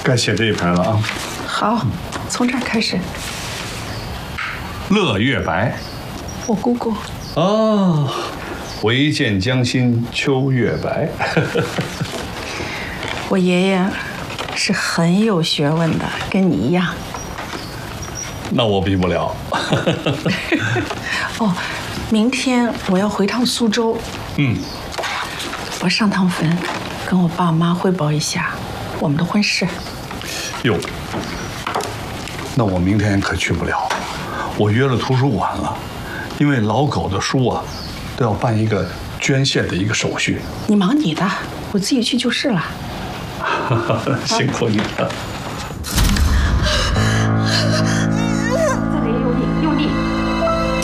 该写这一排了啊。 好，从这儿开始。 乐月白。 我姑姑。 哦，唯见江心秋月白。 我爷爷是很有学问的，跟你一样。 那我比不了。 哦，明天我要回趟苏州。我上趟坟，跟我爸妈汇报一下我们的婚事。 哟，那我明天可去不了，我约了图书馆了，因为老狗的书啊，都要办一个捐献的一个手续。 你忙你的，我自己去就是了。 辛苦你了。